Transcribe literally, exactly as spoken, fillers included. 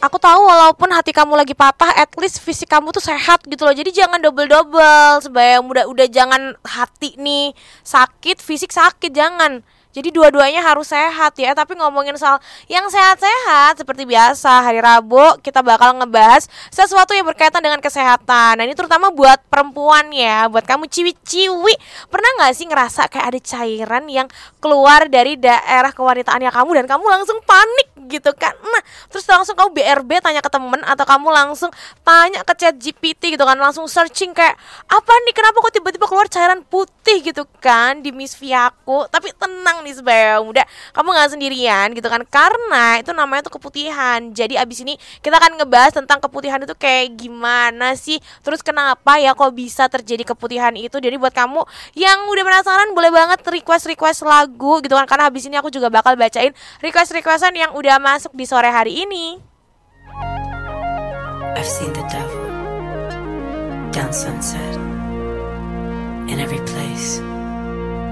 aku tahu walaupun hati kamu lagi patah, at least fisik kamu tuh sehat gitu loh. Jadi jangan double-double. Sebayang udah udah jangan hati nih sakit, fisik sakit, jangan. Jadi dua-duanya harus sehat ya. Tapi ngomongin soal yang sehat-sehat, seperti biasa hari Rabu kita bakal ngebahas sesuatu yang berkaitan dengan kesehatan. Nah ini terutama buat perempuan ya, buat kamu ciwi-ciwi. Pernah gak sih ngerasa kayak ada cairan yang keluar dari daerah kewanitaannya kamu dan kamu langsung panik gitu kan? Nah terus langsung kamu B R B tanya ke temen, atau kamu langsung tanya ke chat G P T gitu kan, langsung searching kayak apa nih, kenapa kok tiba-tiba keluar cairan putih gitu kan di misfiaku. Tapi tenang nih sebaya muda, kamu gak sendirian gitu kan, karena itu namanya tuh keputihan. Jadi abis ini kita akan ngebahas tentang keputihan itu kayak gimana sih, terus kenapa ya kok bisa terjadi keputihan itu. Jadi buat kamu yang udah penasaran, boleh banget request-request lagu gitu kan, karena habis ini aku juga bakal bacain request-requestan yang udah masuk di sore hari ini. I've seen the devil down sunset in every place.